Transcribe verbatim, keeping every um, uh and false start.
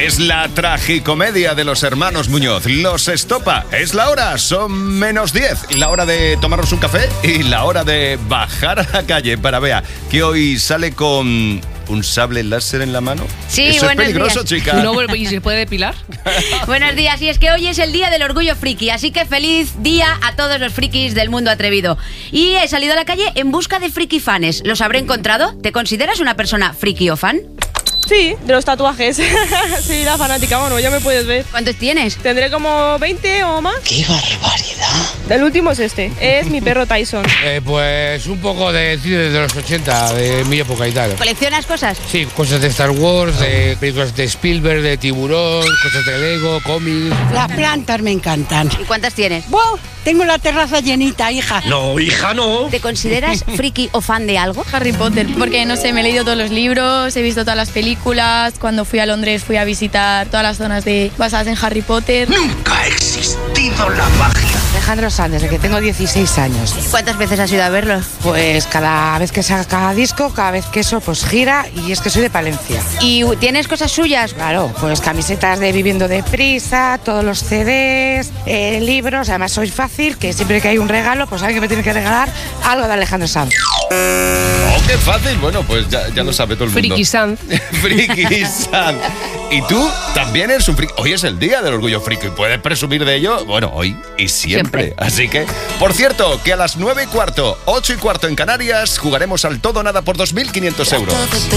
Es la tragicomedia de los hermanos Muñoz. Los Estopa. Es la hora, son menos diez. La hora de tomarnos un café y la hora de bajar a la calle para Bea, que hoy sale con un sable láser en la mano. Sí, Eso es buenos peligroso, días. chica. No, ¿y se puede depilar? Buenos días, y es que hoy es el día del orgullo friki, así que feliz día a todos los frikis del mundo atrevido. Y he salido a la calle en busca de friki fanes. ¿Los habré encontrado? ¿Te consideras una persona friki o fan? Sí, de los tatuajes. Sí, la fanática, bueno, ya me puedes ver. ¿Cuántos tienes? Tendré como veinte o más. ¡Qué barbaridad! El último es este, es mi perro Tyson. Eh, pues un poco de cine de los ochenta, de mi época y tal. ¿Coleccionas cosas? Sí, cosas de Star Wars, de películas de Spielberg, de Tiburón, cosas de Lego, cómics. Las plantas me encantan. ¿Y cuántas tienes? ¡Wow! Tengo la terraza llenita, hija. No, hija, no. ¿Te consideras friki o fan de algo? Harry Potter, porque no sé, me he leído todos los libros, he visto todas las películas. Cuando fui a Londres fui a visitar todas las zonas de, basadas en Harry Potter. Nunca ha existido la magia. Alejandro Sanz, desde que tengo dieciséis años. ¿Cuántas veces has ido a verlo? Pues cada vez que saca disco, cada vez que eso, pues gira, y es que soy de Palencia. ¿Y tienes cosas suyas? Claro, pues camisetas de Viviendo Deprisa, todos los C Ds, eh, libros, además soy fácil, que siempre que hay un regalo, pues alguien me tiene que regalar algo de Alejandro Sanz. Oh, qué fácil. Bueno, pues ya, ya lo sabe todo el mundo. Friki Sanz. Friki Sanz. ¿Y tú también eres un friki? Hoy es el día del orgullo friki. ¿Puedes presumir de ello? Bueno, hoy y siempre. siempre. Así que, por cierto, que a las nueve y cuarto, ocho y cuarto en Canarias, jugaremos al todo o nada por dos mil quinientos euros.